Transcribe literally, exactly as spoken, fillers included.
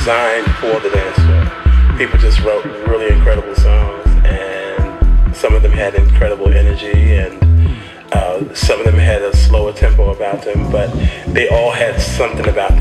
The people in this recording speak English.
designed for the dance floor. People just wrote really incredible songs, and some of them had incredible energy, and uh, some of them had a slower tempo about them, but they all had something about them